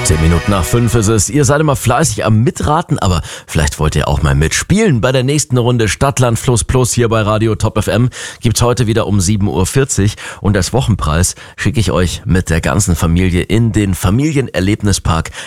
10:10 ist es. Ihr seid immer fleißig am Mitraten, aber vielleicht wollt ihr auch mal mitspielen. Bei der nächsten Runde Stadtland Fluss Plus hier bei Radio Top FM gibt's heute wieder um 7:40 Uhr. Und als Wochenpreis schicke ich euch mit der ganzen Familie in den Familienerlebnispark